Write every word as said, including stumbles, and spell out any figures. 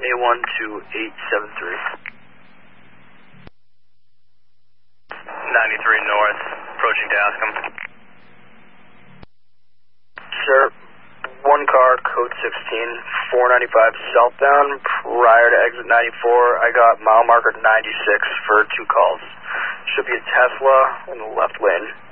A one two eight seven three. ninety-three north, approaching Tascam. Sir, one car, code sixteen, four ninety-five southbound, prior to exit ninety-four, I got mile marker ninety-six for two calls. Should be a Tesla in the left lane.